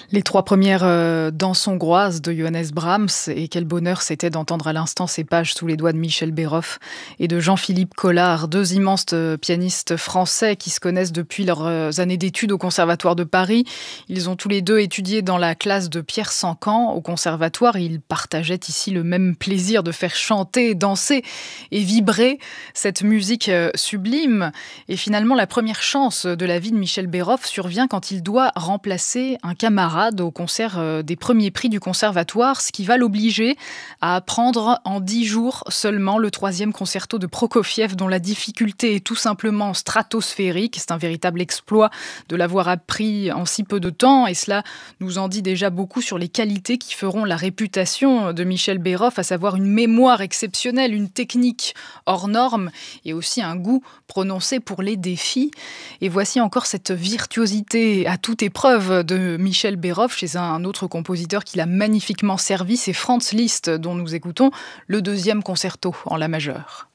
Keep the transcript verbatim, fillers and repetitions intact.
Les trois premières euh, danses hongroises de Johannes Brahms, et quel bonheur c'était d'entendre à l'instant ces pages sous les doigts de Michel Béroff et de Jean-Philippe Collard, deux immenses euh, pianistes français qui se connaissent depuis leurs euh, années d'études au Conservatoire de Paris. Ils ont tous les deux étudié dans la classe de Pierre Sancan au Conservatoire et ils partageaient ici le même plaisir de faire chanter, danser et vibrer cette musique euh, sublime. Et finalement, la première chance de la vie de Michel Béroff survient quand il doit remplacer un camarade au concert euh, des premiers prix du conservatoire, ce qui va l'obliger à apprendre en dix jours seulement le troisième concerto de Prokofiev, dont la difficulté est tout simplement stratosphérique. C'est un véritable exploit de l'avoir appris en si peu de temps, et cela nous en dit déjà beaucoup sur les qualités qui feront la réputation de Michel Béroff, à savoir une mémoire exceptionnelle, une technique hors norme et aussi un goût prononcé pour les défis. Et voici encore cette virtuosité à toute épreuve de Michel Béroff chez un autre compositeur qui l'a magnifiquement servi, c'est Franz Liszt, dont nous écoutons le deuxième concerto en la majeure.